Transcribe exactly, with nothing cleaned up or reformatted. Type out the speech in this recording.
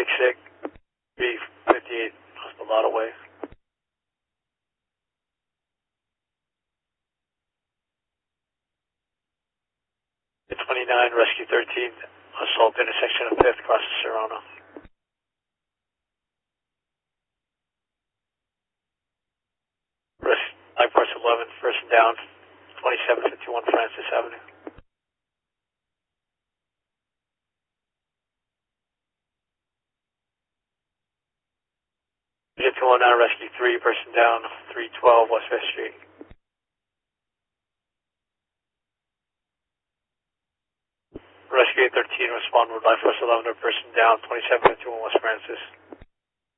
Lake Sick, three fifty-eight, Hospital Way. twenty-nine, Rescue thirteen, assault intersection of fifth, across the Serrano. Risk, I Force eleven, first and down, twenty-seven fifty-one Francis Avenue. Unit two oh nine, Rescue three, person down, three twelve West Fifth Street. Rescue eight thirteen, respond with Life Force eleven, person down, twenty-seven fifty-one West Francis.